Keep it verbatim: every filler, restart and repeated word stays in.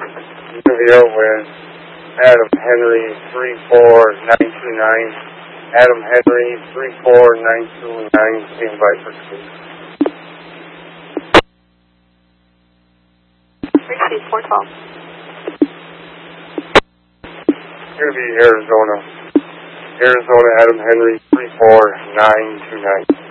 Video with Adam Henry three four nine two nine. Adam Henry three four nine two nine. Stand by for speed. Receive four twelve. Going to be Arizona. Arizona Adam Henry three four nine two nine.